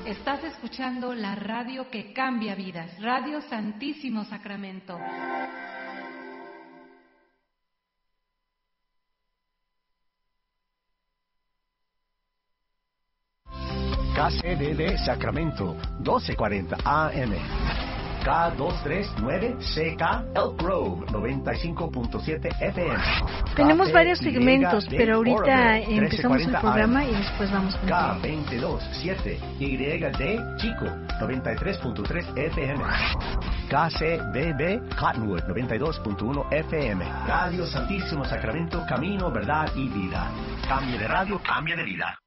Estás escuchando la radio que cambia vidas, Radio Santísimo Sacramento. KCDD Sacramento, 1240 AM. K239CK Elk Grove, 95.7 FM. Tenemos varios segmentos, pero ahorita empezamos el programa y después vamos con K227 YD Chico, 93.3 FM. KCBB Cottonwood, 92.1 FM. Radio Santísimo Sacramento, camino, verdad y vida. Cambio de radio, cambia de vida.